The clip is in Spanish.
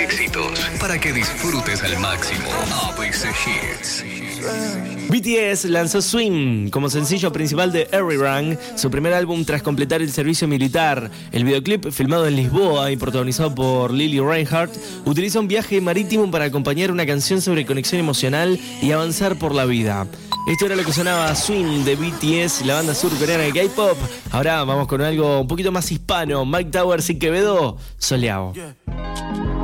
éxitos para que disfrutes al máximo. ABC Hits. BTS lanzó Swim como sencillo principal de Every Run, su primer álbum tras completar el servicio militar. El videoclip, filmado en Lisboa y protagonizado por Lily Reinhardt, utiliza un viaje marítimo para acompañar una canción sobre conexión emocional y avanzar por la vida. Esto era lo que sonaba Swim de BTS, la banda surcoreana de K-pop. Ahora vamos con algo un poquito más hispano. Mike Towers y Quevedo, Soleado.